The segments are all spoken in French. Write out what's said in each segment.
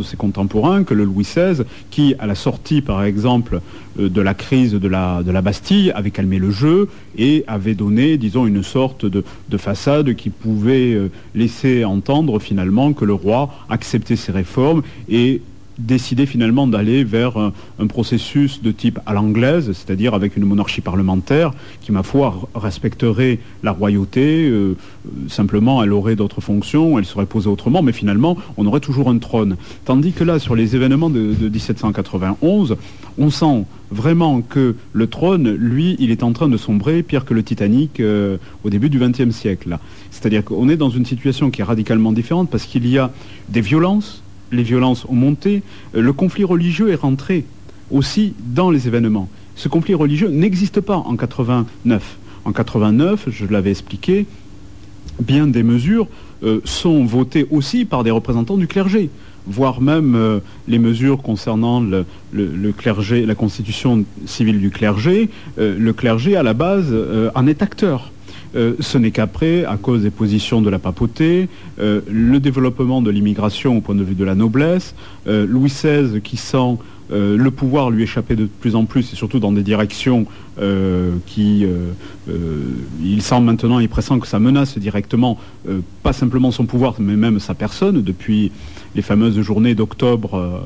ses contemporains que le Louis XVI, qui, à la sortie, par exemple, de la crise de la Bastille, avait calmé le jeu et avait donné, disons, une sorte de façade qui pouvait laisser entendre finalement que le roi acceptait ces réformes et décider finalement d'aller vers un processus de type à l'anglaise, c'est-à-dire avec une monarchie parlementaire qui, ma foi, respecterait la royauté. Simplement, elle aurait d'autres fonctions, elle serait posée autrement, mais finalement, on aurait toujours un trône. Tandis que là, sur les événements de 1791, on sent vraiment que le trône, lui, il est en train de sombrer, pire que le Titanic au début du XXe siècle. Là. C'est-à-dire qu'on est dans une situation qui est radicalement différente parce qu'il y a des violences. Les violences ont monté, le conflit religieux est rentré aussi dans les événements. Ce conflit religieux n'existe pas en 89. En 89, je l'avais expliqué, bien des mesures sont votées aussi par des représentants du clergé, voire même les mesures concernant le clergé, la constitution civile du clergé. Le clergé, à la base, en est acteur. Ce n'est qu'après, à cause des positions de la papauté, le développement de l'immigration au point de vue de la noblesse, Louis XVI qui sent le pouvoir lui échapper de plus en plus, et surtout dans des directions il sent maintenant, il pressent que ça menace directement, pas simplement son pouvoir, mais même sa personne, depuis les fameuses journées d'octobre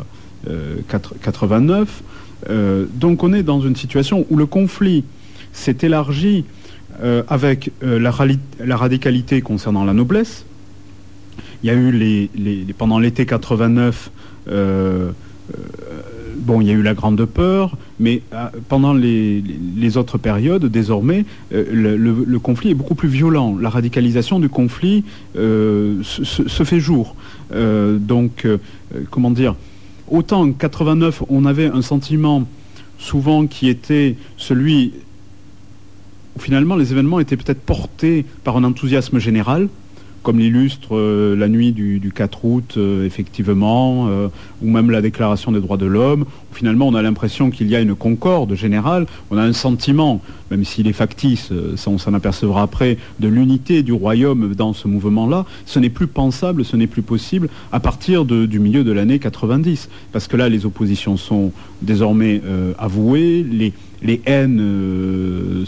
89. Donc on est dans une situation où le conflit s'est élargi avec la radicalité concernant la noblesse. Il y a eu pendant l'été 89, il y a eu la Grande Peur, mais pendant les autres périodes, désormais, le conflit est beaucoup plus violent. La radicalisation du conflit se fait jour. Comment dire, autant en 89, on avait un sentiment souvent qui était celui... Finalement, les événements étaient peut-être portés par un enthousiasme général, comme l'illustre la nuit du 4 août, effectivement, ou même la Déclaration des droits de l'homme, où finalement on a l'impression qu'il y a une concorde générale, on a un sentiment, même s'il est factice, ça on s'en apercevra après, de l'unité du royaume dans ce mouvement-là. Ce n'est plus pensable, ce n'est plus possible à partir du milieu de l'année 90, parce que là les oppositions sont désormais avouées, les haines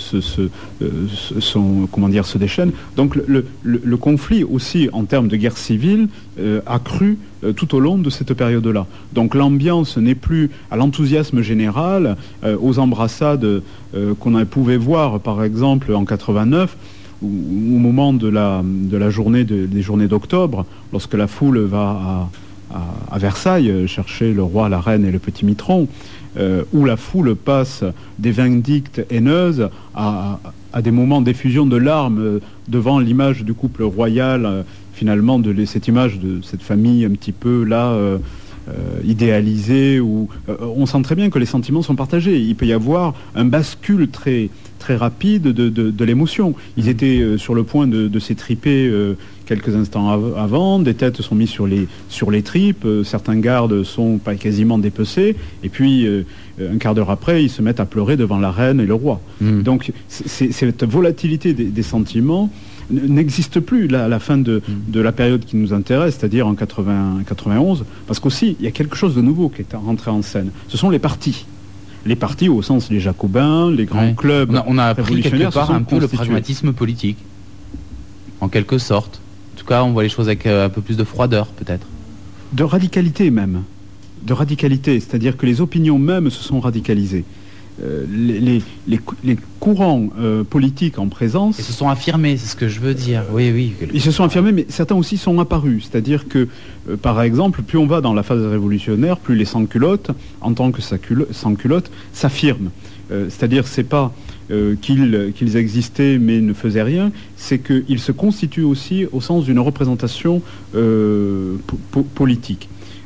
se déchaînent. Donc le conflit aussi en termes de guerre civile a cru tout au long de cette période-là. Donc l'ambiance n'est plus à l'enthousiasme général, aux embrassades qu'on pouvait voir par exemple en 89, au moment de la journée des journées d'octobre, lorsque la foule va à Versailles chercher le roi, la reine et le petit mitron, où la foule passe des vindictes haineuses à des moments d'effusion de larmes devant l'image du couple royal, finalement cette image de cette famille un petit peu là idéalisée, où on sent très bien que les sentiments sont partagés. Il peut y avoir un bascule très, très rapide de l'émotion. Ils étaient sur le point de s'étriper quelques instants avant, des têtes sont mises sur les tripes, certains gardes sont quasiment dépecés, et puis un quart d'heure après, ils se mettent à pleurer devant la reine et le roi. Donc cette volatilité des sentiments n'existe plus là, à la fin de la période qui nous intéresse, c'est-à-dire en 91, parce qu'aussi, il y a quelque chose de nouveau qui est rentré en scène. Ce sont les partis. Les partis au sens des Jacobins, les grands clubs on a appris quelque part un peu le constitués. pragmatisme politique, en quelque sorte. En tout cas, on voit les choses avec un peu plus de froideur, peut-être. De radicalité même. De radicalité, c'est-à-dire que les opinions même se sont radicalisées. Les courants politiques en présence... Ils se sont affirmés, c'est ce que je veux dire. Oui. Ils se sont affirmés, mais certains aussi sont apparus. C'est-à-dire que, par exemple, plus on va dans la phase révolutionnaire, plus les sans-culottes, en tant que sans-culottes, s'affirment. C'est-à-dire, c'est pas qu'ils existaient mais ne faisaient rien, c'est qu'ils se constituent aussi au sens d'une représentation politique.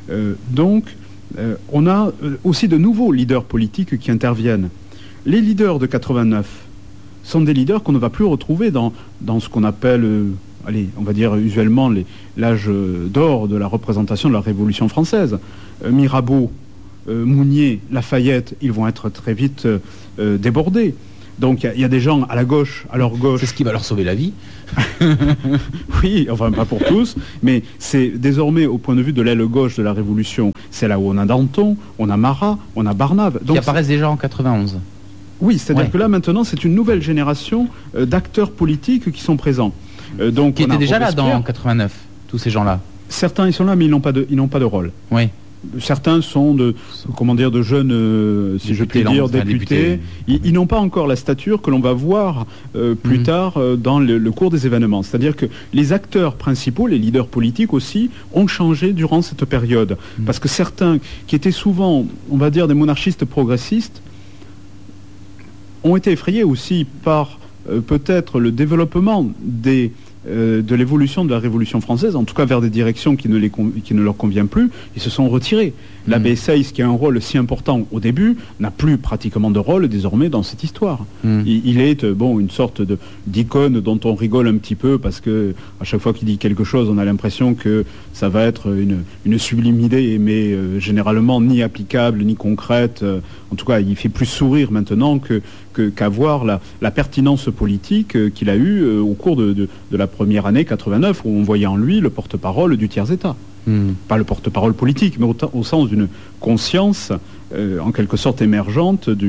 On a aussi de nouveaux leaders politiques qui interviennent. Les leaders de 89 sont des leaders qu'on ne va plus retrouver dans ce qu'on appelle, on va dire usuellement l'âge d'or de la représentation de la Révolution française. Mirabeau, Mounier, Lafayette, ils vont être très vite débordés. Donc il y a des gens à la gauche, à leur gauche. C'est ce qui va leur sauver la vie. Oui, enfin pas pour tous, mais c'est désormais au point de vue de l'aile gauche de la Révolution, c'est là où on a Danton, on a Marat, on a Barnave. Donc, qui apparaissent déjà en 91. Oui, c'est-à-dire que là maintenant c'est une nouvelle génération d'acteurs politiques qui sont présents. Qui étaient déjà là dans 89, tous ces gens-là. Certains ils sont là mais ils n'ont pas de rôle. Oui. Certains sont de jeunes, si je puis dire, députés. Ils n'ont pas encore la stature que l'on va voir plus tard dans le cours des événements. C'est-à-dire que les acteurs principaux, les leaders politiques aussi, ont changé durant cette période. Parce que certains, qui étaient souvent, on va dire, des monarchistes progressistes, ont été effrayés aussi par peut-être le développement de l'évolution de la Révolution française, en tout cas vers des directions qui ne leur conviennent plus, ils se sont retirés. L'abbé Seyss, qui a un rôle si important au début, n'a plus pratiquement de rôle désormais dans cette histoire. Il est une sorte d'icône dont on rigole un petit peu parce que à chaque fois qu'il dit quelque chose, on a l'impression que ça va être une sublime idée, mais généralement ni applicable ni concrète. En tout cas, il fait plus sourire maintenant qu'avoir la pertinence politique qu'il a eue au cours de la première année 89, où on voyait en lui le porte-parole du tiers-État. Pas le porte-parole politique, mais au sens d'une conscience en quelque sorte émergente du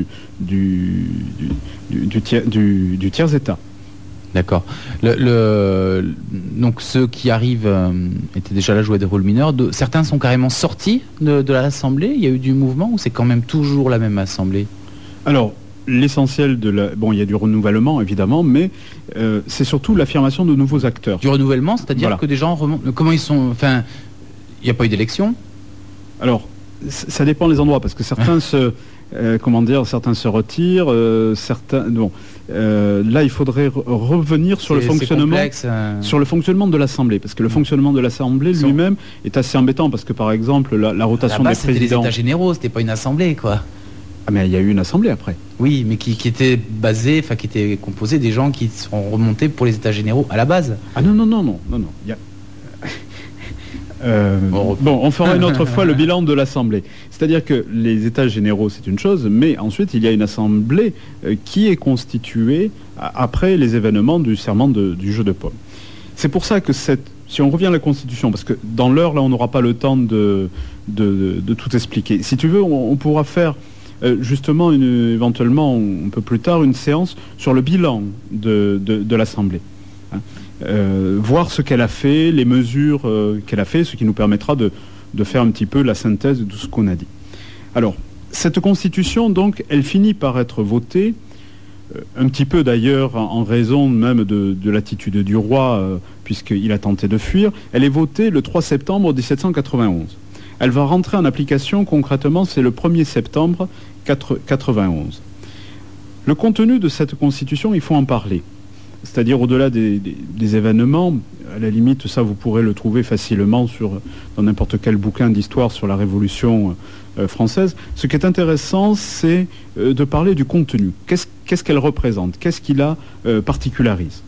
tiers-État. D'accord. Donc ceux qui arrivent étaient déjà là, jouaient des rôles mineurs. Certains sont carrément sortis de l'Assemblée. Il y a eu du mouvement ou c'est quand même toujours la même Assemblée? Alors, l'essentiel il y a du renouvellement évidemment, mais c'est surtout l'affirmation de nouveaux acteurs. Du renouvellement, c'est-à-dire que des gens remontent. Comment ils sont? Enfin, il n'y a pas eu d'élection? Alors, ça dépend des endroits, parce que certains certains se retirent, certains. Là, il faudrait revenir sur le fonctionnement de l'Assemblée, parce que le fonctionnement de l'Assemblée lui-même est assez embêtant, parce que par exemple la rotation des présidents. C'était les États généraux, c'était pas une assemblée, quoi. Ah mais il y a eu une assemblée après. Oui, mais qui était qui était composée des gens qui sont remontés pour les États généraux à la base. Ah non. Il y a... on fera une autre fois le bilan de l'Assemblée. C'est-à-dire que les États généraux, c'est une chose, mais ensuite, il y a une Assemblée qui est constituée après les événements du serment du jeu de paume. C'est pour ça que si on revient à la Constitution, parce que dans l'heure, là, on n'aura pas le temps de tout expliquer. Si tu veux, on pourra faire justement, éventuellement, un peu plus tard, une séance sur le bilan de l'Assemblée. Voir ce qu'elle a fait, les mesures qu'elle a fait, ce qui nous permettra de faire un petit peu la synthèse de tout ce qu'on a dit. Alors, cette constitution, donc, elle finit par être votée, un petit peu d'ailleurs en raison même de l'attitude du roi, puisqu'il a tenté de fuir. Elle est votée le 3 septembre 1791. Elle va rentrer en application concrètement, c'est le 1er septembre 91. Le contenu de cette constitution, il faut en parler. C'est-à-dire au-delà des événements, à la limite, ça vous pourrez le trouver facilement dans n'importe quel bouquin d'histoire sur la Révolution française. Ce qui est intéressant, c'est de parler du contenu. Qu'est-ce qu'elle représente? Qu'est-ce qui la particularise?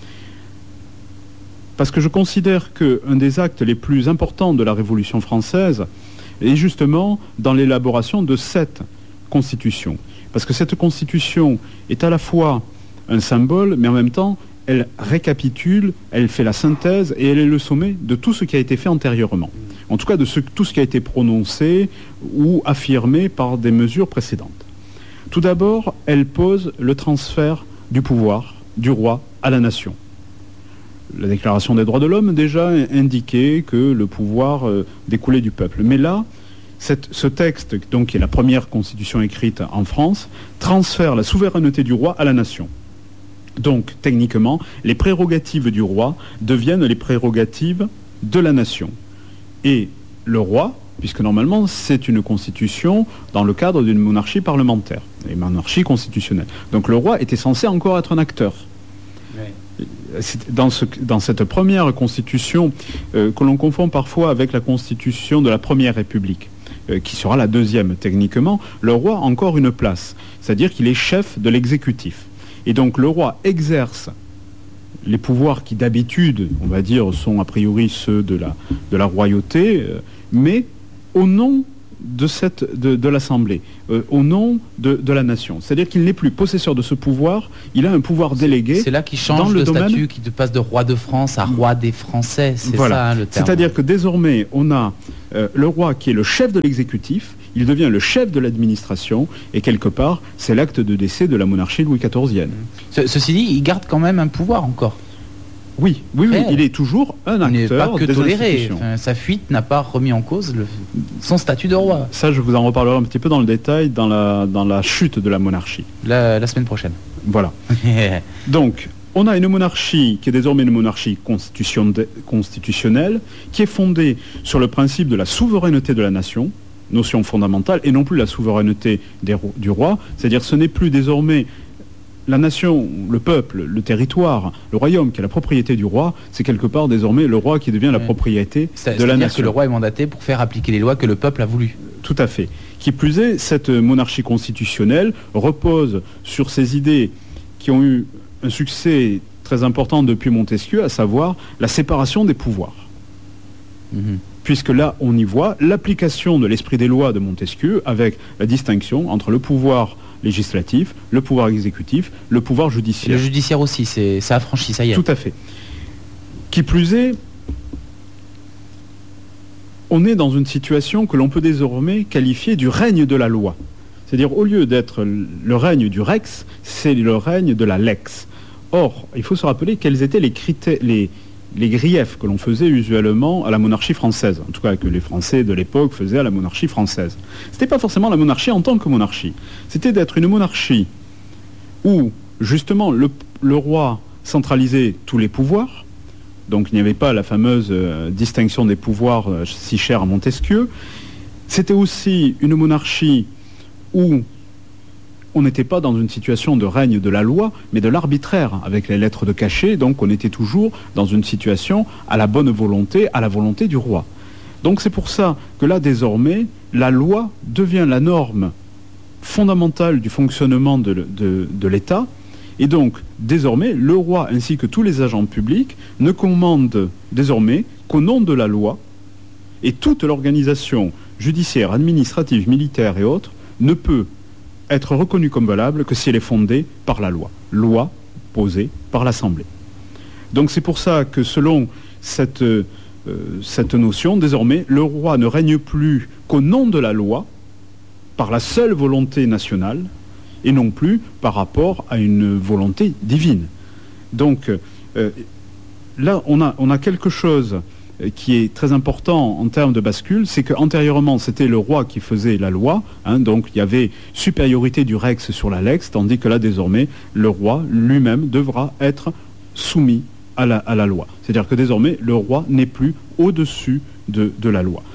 Parce que je considère qu'un des actes les plus importants de la Révolution française est justement dans l'élaboration de cette constitution. Parce que cette constitution est à la fois un symbole, mais en même temps, elle récapitule, elle fait la synthèse et elle est le sommet de tout ce qui a été fait antérieurement. En tout cas, de tout ce qui a été prononcé ou affirmé par des mesures précédentes. Tout d'abord, elle pose le transfert du pouvoir du roi à la nation. La Déclaration des droits de l'homme déjà indiquait que le pouvoir découlait du peuple. Mais là, ce texte, donc, qui est la première constitution écrite en France, transfère la souveraineté du roi à la nation. Donc, techniquement, les prérogatives du roi deviennent les prérogatives de la nation. Et le roi, puisque normalement c'est une constitution dans le cadre d'une monarchie parlementaire, une monarchie constitutionnelle. Donc le roi était censé encore être un acteur. Oui. Dans cette première constitution, que l'on confond parfois avec la constitution de la Première République, qui sera la deuxième techniquement, le roi a encore une place, c'est-à-dire qu'il est chef de l'exécutif. Et donc le roi exerce les pouvoirs qui d'habitude, on va dire, sont a priori ceux de la royauté, mais au nom de l'Assemblée, au nom de la nation. C'est-à-dire qu'il n'est plus possesseur de ce pouvoir, il a un pouvoir délégué. C'est là qu'il change le statut, qui passe de roi de France à roi des Français, c'est ça le terme. C'est-à-dire que désormais, on a le roi qui est le chef de l'exécutif, il devient le chef de l'administration, et quelque part, c'est l'acte de décès de la monarchie Louis XIVienne. Ceci dit, il garde quand même un pouvoir encore. Oui, il est toujours un acteur. Il n'est pas que des toléré. Enfin, sa fuite n'a pas remis en cause son statut de roi. Ça, je vous en reparlerai un petit peu dans le détail dans la chute de la monarchie. La semaine prochaine. Voilà. Donc, on a une monarchie qui est désormais une monarchie constitutionnelle, qui est fondée sur le principe de la souveraineté de la nation, notion fondamentale, et non plus la souveraineté du roi. C'est-à-dire ce n'est plus désormais la nation, le peuple, le territoire, le royaume qui est la propriété du roi, c'est quelque part désormais le roi qui devient la propriété de la nation. C'est-à-dire que le roi est mandaté pour faire appliquer les lois que le peuple a voulu. Tout à fait. Qui plus est, cette monarchie constitutionnelle repose sur ces idées qui ont eu un succès très important depuis Montesquieu, à savoir la séparation des pouvoirs. Puisque là, on y voit l'application de l'esprit des lois de Montesquieu avec la distinction entre le pouvoir législatif, le pouvoir exécutif, le pouvoir judiciaire. Le judiciaire aussi, ça a franchi, ça y est. Tout à fait. Qui plus est, on est dans une situation que l'on peut désormais qualifier du règne de la loi. C'est-à-dire, au lieu d'être le règne du rex, c'est le règne de la lex. Or, il faut se rappeler quels étaient les griefs que l'on faisait usuellement à la monarchie française, en tout cas que les Français de l'époque faisaient à la monarchie française. Ce n'était pas forcément la monarchie en tant que monarchie, c'était d'être une monarchie où justement le roi centralisait tous les pouvoirs, donc il n'y avait pas la fameuse distinction des pouvoirs si chère à Montesquieu. C'était aussi une monarchie où on n'était pas dans une situation de règne de la loi, mais de l'arbitraire, avec les lettres de cachet, donc on était toujours dans une situation à la bonne volonté, à la volonté du roi. Donc c'est pour ça que là, désormais, la loi devient la norme fondamentale du fonctionnement de l'État, et donc, désormais, le roi ainsi que tous les agents publics ne commandent désormais qu'au nom de la loi, et toute l'organisation judiciaire, administrative, militaire et autres ne peut être reconnue comme valable que si elle est fondée par la loi posée par l'Assemblée. Donc c'est pour ça que selon cette notion, désormais, le roi ne règne plus qu'au nom de la loi, par la seule volonté nationale, et non plus par rapport à une volonté divine. Donc là, on a quelque chose qui est très important en termes de bascule, c'est qu'antérieurement, c'était le roi qui faisait la loi, donc il y avait supériorité du rex sur la lex, tandis que là, désormais, le roi lui-même devra être soumis à la loi. C'est-à-dire que désormais, le roi n'est plus au-dessus de la loi.